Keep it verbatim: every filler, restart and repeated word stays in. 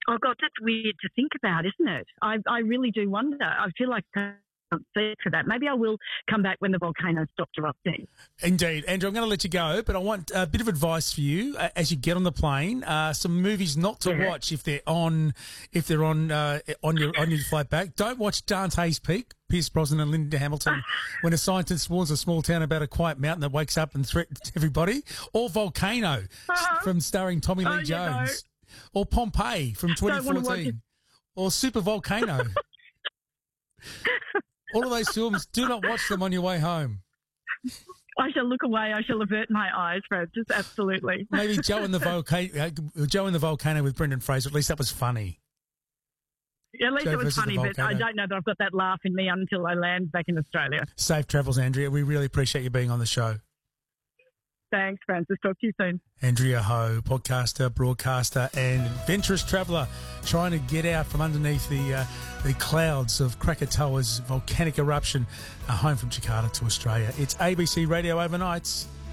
Oh, God, that's weird to think about, isn't it? I, I really do wonder. I feel like I can't see for that. Maybe I will come back when the volcano stops erupting. Indeed. Andrew, I'm going to let you go, but I want a bit of advice for you uh, as you get on the plane. Uh, some movies not to Yeah. watch if they're on if they're on uh, on your on your flight back. Don't watch Dante's Peak, Pierce Brosnan and Linda Hamilton, when a scientist warns a small town about a quiet mountain that wakes up and threatens everybody. Or Volcano, Uh-huh. from starring Tommy Lee Oh, yeah, no. Jones. Or Pompeii from twenty Don't wanna watch fourteen. Or Super Volcano. All of those films, do not watch them on your way home. I shall look away. I shall avert my eyes, Francis. Absolutely. Maybe Joe and the Volcano, Joe and the Volcano with Brendan Fraser. At least that was funny. At least Joe it was versus the funny, but I volcano. don't know that I've got that laugh in me until I land back in Australia. Safe travels, Andrea. We really appreciate you being on the show. Thanks, Francis. Talk to you soon. Andrea Ho, podcaster, broadcaster, and adventurous traveller, trying to get out from underneath the uh, the clouds of Krakatoa's volcanic eruption, uh, home from Jakarta to Australia. It's A B C Radio Overnights.